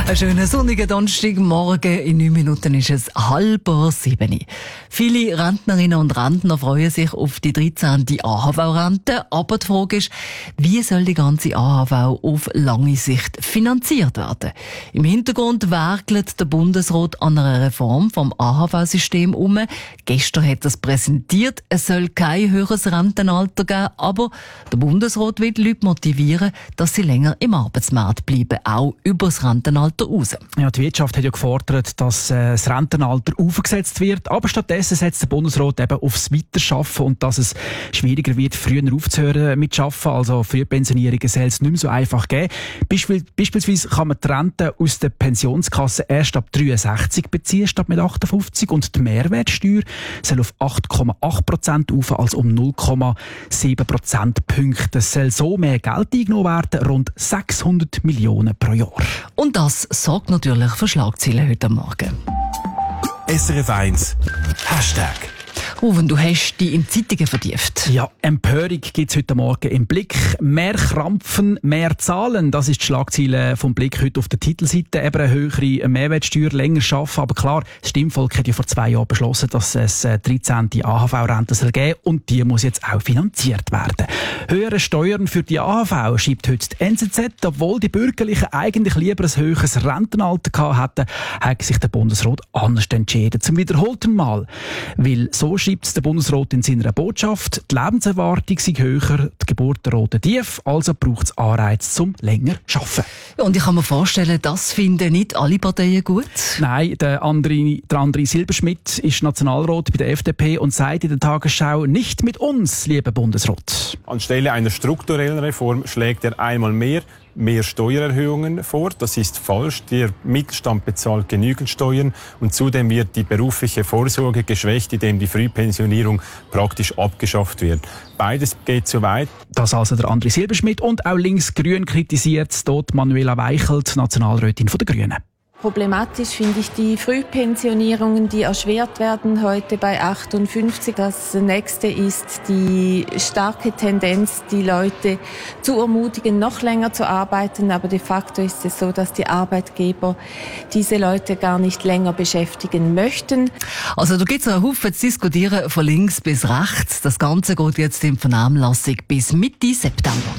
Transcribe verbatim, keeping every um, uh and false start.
Einen schönen sonnigen Donnerstagmorgen. In neun Minuten ist es halb sieben. Viele Rentnerinnen und Rentner freuen sich auf die dreizehnte A H V-Rente. Aber die Frage ist, wie soll die ganze A H V auf lange Sicht finanziert werden? Im Hintergrund werkelt der Bundesrat an einer Reform vom A H V-System um. Gestern hat er es präsentiert. Es soll kein höheres Rentenalter geben. Aber der Bundesrat will die Leute motivieren, dass sie länger im Arbeitsmarkt bleiben, auch über das Rentenalter raus. Ja, die Wirtschaft hat ja gefordert, dass äh, das Rentenalter aufgesetzt wird, aber stattdessen setzt der Bundesrat eben aufs Weiterschaffen und dass es schwieriger wird, früher aufzuhören mit Arbeiten, also Frühpensionierungen soll es nicht mehr so einfach geben. Beispiel, beispielsweise kann man die Rente aus der Pensionskasse erst ab dreiundsechzig beziehen, statt mit achtundfünfzig, und die Mehrwertsteuer soll auf acht Komma acht Prozent rauf, also um null Komma sieben Prozentpunkte. Es soll so mehr Geld eingenommen werden, rund sechshundert Millionen pro Jahr. Und das sorgt natürlich für Schlagzeilen heute Morgen. S R F eins Hashtag. Ruven, du hast dich in Zeitungen vertieft. Ja, Empörung gibt's heute Morgen im Blick. Mehr Krampfen, mehr Zahlen. Das ist die Schlagzeile vom Blick heute auf der Titelseite. Eben eine höhere Mehrwertsteuer, länger arbeiten. Aber klar, das Stimmvolk hat ja vor zwei Jahren beschlossen, dass es dreizehnte A H V-Rente soll geben, und die muss jetzt auch finanziert werden. Höhere Steuern für die A H V, schreibt heute die N Z Z. Obwohl die Bürgerlichen eigentlich lieber ein höheres Rentenalter gehabt hätten, hat sich der Bundesrat anders entschieden. Zum wiederholten Mal. Weil so schreibt der Bundesrat in seiner Botschaft, die Lebenserwartung sei höher, die Geburtenrate tief, also braucht es Anreiz zum länger arbeiten. Ja, und ich kann mir vorstellen, das finden nicht alle Parteien gut. Nein, der André, der André Silberschmidt ist Nationalrat bei der F D P und sagt in der Tagesschau, nicht mit uns, lieber Bundesrat. Anstelle einer strukturellen Reform schlägt er einmal mehr mehr Steuererhöhungen vor. Das ist falsch. Der Mittelstand bezahlt genügend Steuern und zudem wird die berufliche Vorsorge geschwächt, indem die Frühpensionierung praktisch abgeschafft wird. Beides geht zu weit. Das also der André Silberschmidt, und auch links-grün kritisiert dort Manuela Weichelt, Nationalrätin der Grünen. Problematisch finde ich die Frühpensionierungen, die erschwert werden heute bei achtundfünfzig. Das nächste ist die starke Tendenz, die Leute zu ermutigen, noch länger zu arbeiten. Aber de facto ist es so, dass die Arbeitgeber diese Leute gar nicht länger beschäftigen möchten. Also da gibt es einen Haufen zu diskutieren, von links bis rechts. Das Ganze geht jetzt in Vernehmlassung bis Mitte September.